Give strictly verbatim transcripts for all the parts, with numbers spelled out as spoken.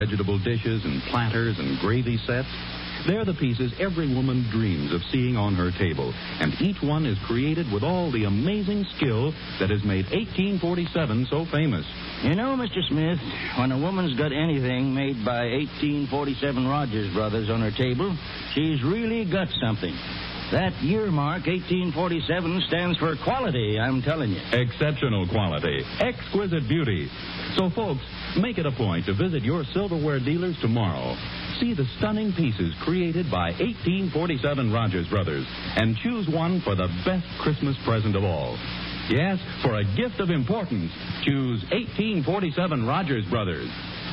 Vegetable dishes and platters and gravy sets. They're the pieces every woman dreams of seeing on her table, and each one is created with all the amazing skill that has made eighteen forty-seven so famous. You know, Mister Smith, when a woman's got anything made by eighteen forty-seven Rogers Brothers on her table, she's really got something. That year mark, eighteen forty-seven, stands for quality, I'm telling you. Exceptional quality. Exquisite beauty. So, folks, make it a point to visit your silverware dealers tomorrow. See the stunning pieces created by eighteen forty-seven Rogers Brothers and choose one for the best Christmas present of all. Yes, for a gift of importance, choose eighteen forty-seven Rogers Brothers.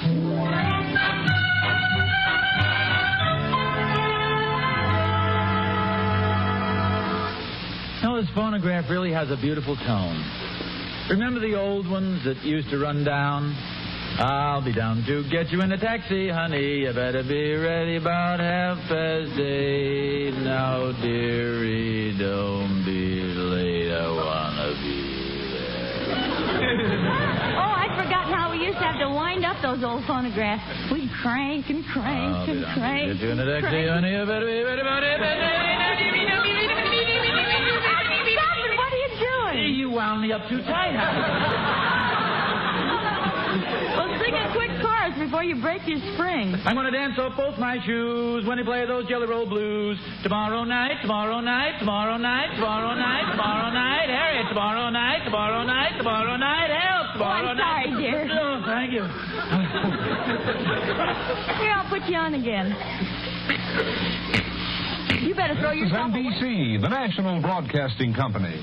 No, this phonograph really has a beautiful tone. Remember the old ones that used to run down? I'll be down to get you in a taxi, honey. You better be ready about half past eight. Now, dearie, don't be late. I wanna be there. Oh, I'd forgotten how we used to have to wind up those old phonographs. We'd crank and crank I'll and be down crank. to get you in a taxi, crank. honey. You better be ready about half past eight. Stop it! What are you doing? You wound me up too tight, honey. Well, sing a quick chorus before you break your spring. I'm going to dance off both my shoes when you play those Jelly Roll Blues. Tomorrow night, tomorrow night, tomorrow night, tomorrow night, tomorrow night, Harriet, tomorrow night, tomorrow night, tomorrow night, help, tomorrow Oh, I'm night. sorry, dear. Oh, thank you. Here, I'll put you on again. You better throw This is yourself N B C, away. the national broadcasting company.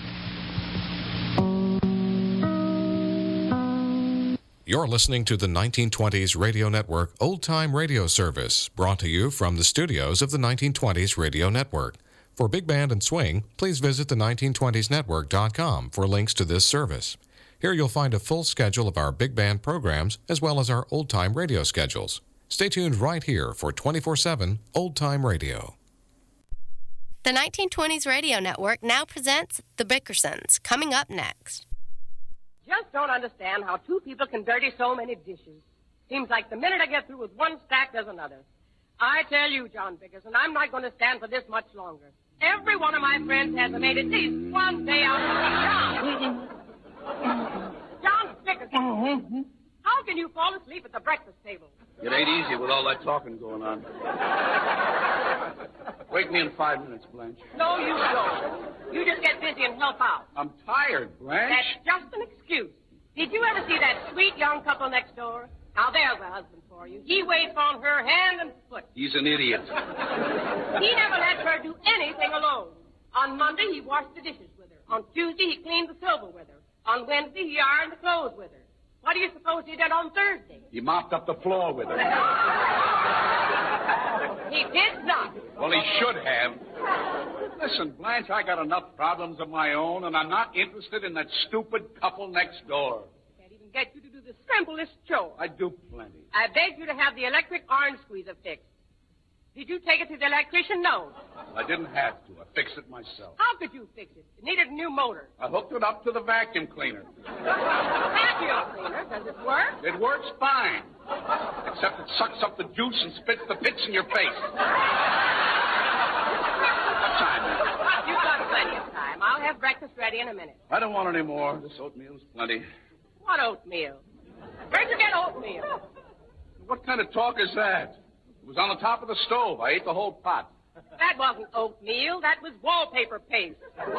You're listening to the nineteen twenties Radio Network Old Time Radio Service, brought to you from the studios of the nineteen twenties Radio Network. For Big Band and Swing, please visit the nineteen twenties network dot com for links to this service. Here you'll find a full schedule of our big band programs as well as our old time radio schedules. Stay tuned right here for twenty-four seven Old Time Radio. The nineteen twenties Radio Network now presents The Bickersons, coming up next. Just don't understand how two people can dirty so many dishes. Seems like the minute I get through with one stack, there's another. I tell you, John Bickerson, I'm not going to stand for this much longer. Every one of my friends has made at least one day out of John. John Bickerson, how can you fall asleep at the breakfast table? It ain't easy with all that talking going on. Wake me in five minutes, Blanche. No, you don't. You just get busy and help out. I'm tired, Blanche. That's just an excuse. Did you ever see that sweet young couple next door? Now, there's a husband for you. He waits on her hand and foot. He's an idiot. He never lets her do anything alone. On Monday, he washed the dishes with her. On Tuesday, he cleaned the silver with her. On Wednesday, he ironed the clothes with her. What do you suppose he did on Thursday? He mopped up the floor with her. He did not. Well, he should have. Listen, Blanche, I got enough problems of my own, and I'm not interested in that stupid couple next door. Can't even get you to do the simplest chore. I do plenty. I begged you to have the electric orange squeezer fixed. Did you take it to the electrician? No. I didn't have to. I fixed it myself. How could you fix it? It needed a new motor. I hooked it up to the vacuum cleaner. Vacuum cleaner? Does it work? It works fine. Except it sucks up the juice and spits the bits in your face. What time is it? You've got plenty of time. I'll have breakfast ready in a minute. I don't want any more. This oatmeal's plenty. What oatmeal? Where'd you get oatmeal? What kind of talk is that? It was on the top of the stove. I ate the whole pot. That wasn't oatmeal. That was wallpaper paste.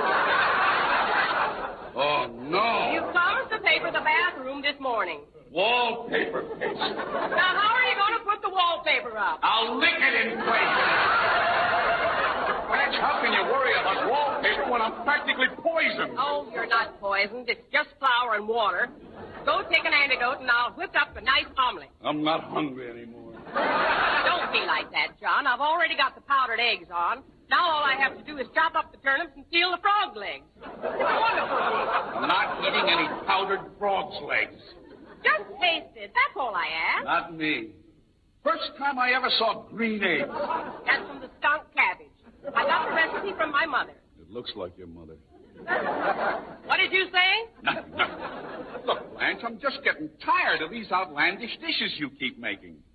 Oh, no. You promised to paper the bathroom this morning. Wallpaper paste. Now, how are you going to put the wallpaper up? I'll lick it in place. Blanche, how can you worry about wallpaper when I'm practically poisoned? Oh, you're not poisoned. It's just flour and water. Go take an antidote, and I'll whip up a nice omelet. I'm not hungry anymore. Don't be like that, John. I've already got the powdered eggs on. Now all I have to do is chop up the turnips and peel the frog legs. It's a wonderful dish. I'm not eating any powdered frog's legs. Just taste it. That's all I ask. Not me. First time I ever saw green eggs. That's from the skunk cabbage. I got the recipe from my mother. It looks like your mother. What did you say? Nothing, nothing. Look, Blanche, I'm just getting tired of these outlandish dishes you keep making.